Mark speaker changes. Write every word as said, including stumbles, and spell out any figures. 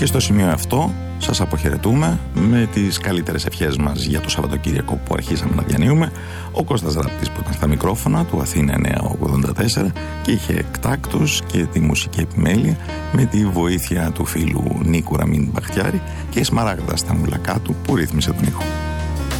Speaker 1: Και στο σημείο αυτό σας αποχαιρετούμε με τις καλύτερες ευχές μας για το Σαββατοκύριακο που αρχίσαμε να διανύουμε. Ο Κώστας Ράπτης που ήταν στα μικρόφωνα του Αθήνα εννιά ογδόντα τέσσερα και είχε εκτάκτους και τη μουσική επιμέλεια με τη βοήθεια του φίλου Νίκου Ραμίν Μπαχτιάρη και η Σμαράγδα στα μουλακά του που ρύθμισε τον ήχο.